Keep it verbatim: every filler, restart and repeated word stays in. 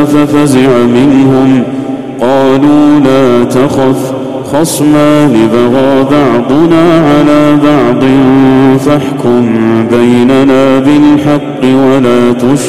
ففزع منهم قالوا لا تخف خصمان بغى بعضنا على بعض فاحكم بيننا بالحق ولا تشرك